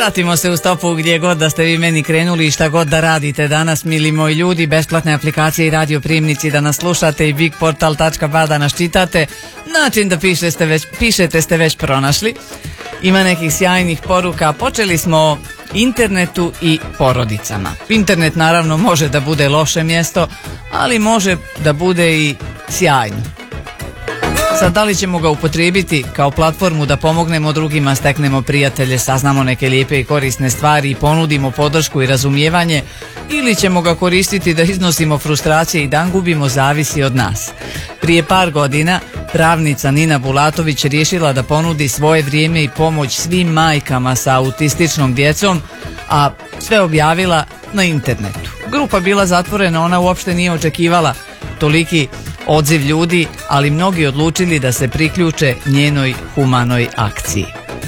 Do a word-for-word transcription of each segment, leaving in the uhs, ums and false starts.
Vratimo se u stopu gdje god da ste vi meni krenuli i šta god da radite danas, mili moji ljudi. Besplatne aplikacije i radio primnici da nas slušate i bigportal tačka ba da nas čitate. Način da pišete ste već, pišete ste već pronašli. Ima nekih sjajnih poruka. Počeli smo o internetu i porodicama. Internet naravno može da bude loše mjesto, ali može da bude i sjajno. Sad, da li ćemo ga upotrijebiti kao platformu da pomognemo drugima, steknemo prijatelje, saznamo neke lijepe i korisne stvari i ponudimo podršku i razumijevanje, ili ćemo ga koristiti da iznosimo frustracije i da gubimo, zavisi od nas. Prije par godina pravnica Nina Bulatović riješila da ponudi svoje vrijeme i pomoć svim majkama sa autističnom djecom, a sve objavila na internetu. Grupa bila zatvorena, ona uopšte nije očekivala toliki odziv ljudi, ali mnogi odlučili da se priključe njenoj humanoj akciji.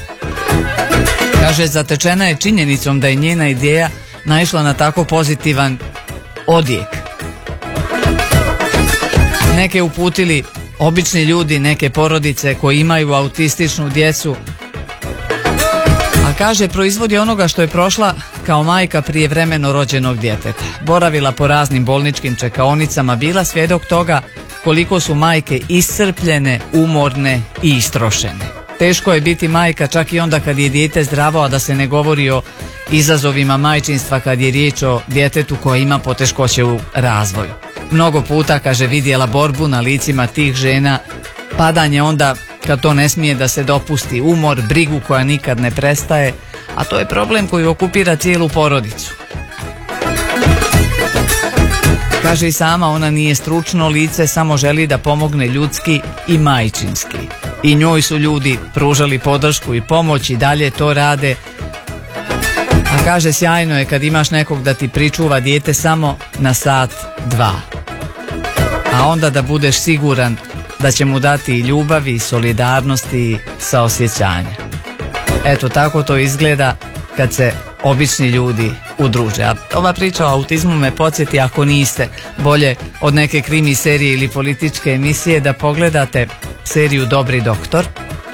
Kaže, zatečena je činjenicom da je njena ideja naišla na tako pozitivan odjek. Neke uputili obični ljudi, neke porodice koji imaju autističnu djecu. A kaže, proizvodi onoga što je prošla kao majka prijevremeno rođenog djeteta. Boravila po raznim bolničkim čekaonicama, bila svjedok toga koliko su majke iscrpljene, umorne i istrošene. Teško je biti majka čak i onda kad je dijete zdravo, a da se ne govori o izazovima majčinstva kad je riječ o djetetu koje ima poteškoće u razvoju. Mnogo puta, kaže, vidjela borbu na licima tih žena, padanje onda kad to ne smije da se dopusti, umor, brigu koja nikad ne prestaje, a to je problem koji okupira cijelu porodicu. Kaže i sama, ona nije stručno lice, samo želi da pomogne ljudski i majčinski. I njoj su ljudi pružali podršku i pomoć i dalje to rade. A kaže, sjajno je kad imaš nekog da ti pričuva dijete samo na sat, dva. A onda da budeš siguran da će mu dati i ljubavi, i solidarnosti, i saosjećanja. Eto, tako to izgleda kad se obični ljudi udruže. A ova priča o autizmu me podsjeti, ako niste, bolje od neke krimi serije ili političke emisije, da pogledate seriju Dobri doktor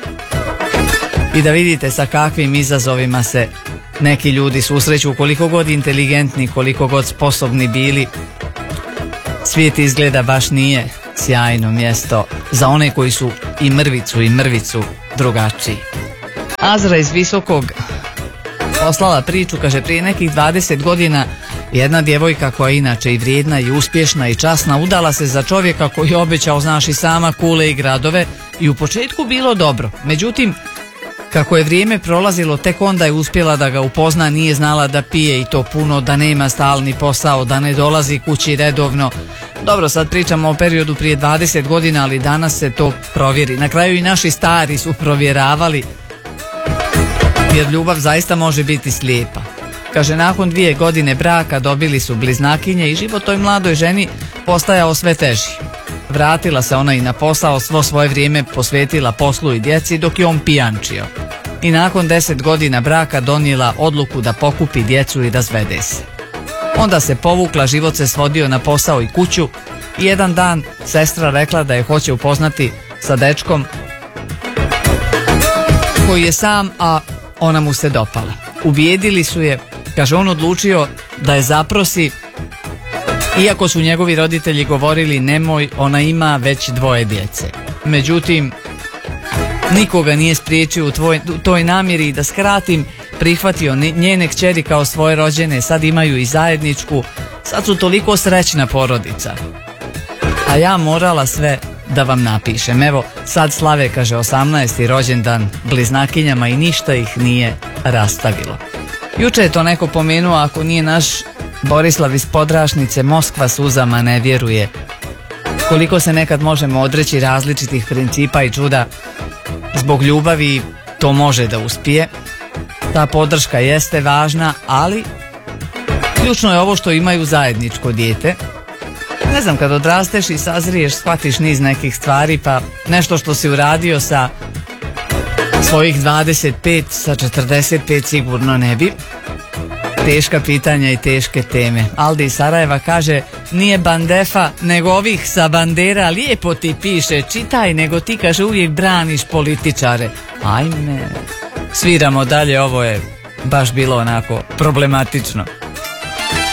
i da vidite sa kakvim izazovima se neki ljudi susreću. Koliko god inteligentni, koliko god sposobni bili, svijet izgleda baš nije sjajno mjesto za one koji su i mrvicu i mrvicu drugačiji. Azra iz Visokog poslala priču, kaže, prije nekih dvadeset godina jedna djevojka koja je inače i vrijedna i uspješna i časna udala se za čovjeka koji je obećao, znaš i sama, kule i gradove, i u početku bilo dobro. Međutim, kako je vrijeme prolazilo, tek onda je uspjela da ga upozna, nije znala da pije i to puno, da nema stalni posao, da ne dolazi kući redovno. Dobro, sad pričamo o periodu prije dvadeset godina, ali danas se to provjeri. Na kraju i naši stari su provjeravali, jer ljubav zaista može biti slijepa. Kaže, nakon dvije godine braka dobili su bliznakinje i život toj mladoj ženi postajao sve teži. Vratila se ona i na posao, svo svoje vrijeme posvetila poslu i djeci dok je on pijančio. I nakon deset godina braka donijela odluku da pokupi djecu i razvede se. Onda se povukla, život se svodio na posao i kuću i jedan dan sestra rekla da je hoće upoznati sa dečkom koji je sam, a ona mu se dopala. Ubijedili su je, kaže, on odlučio da je zaprosi, iako su njegovi roditelji govorili nemoj, ona ima već dvoje djece. Međutim, nikoga nije spriječio u, tvoj, u toj namjeri. Da skratim, prihvatio njene kćeri kao svoje rođene, sad imaju i zajedničku, sad su toliko srećna porodica. A ja morala sve da vam napišem. Evo, sad slave, kaže, osamnaesti rođendan bliznakinjama i ništa ih nije rastavilo. Juče je to neko pomenuo, ako nije naš Borislav iz Podrašnice, Moskva suzama ne vjeruje. Koliko se nekad možemo odreći različitih principa i čuda zbog ljubavi, to može da uspije. Ta podrška jeste važna, ali ključno je ovo što imaju zajedničko dijete. Ne znam, kad odrasteš i sazriješ, shvatiš niz nekih stvari, pa nešto što si uradio sa svojih dvadeset pet, sa četrdeset pet sigurno ne bi. Teška pitanja i teške teme. Aldi iz Sarajeva kaže, nije bandefa, nego ovih sa bandera, lijepo ti piše, čitaj, nego ti, kaže, uvijek braniš političare. Ajme. Sviramo dalje, ovo je baš bilo onako problematično.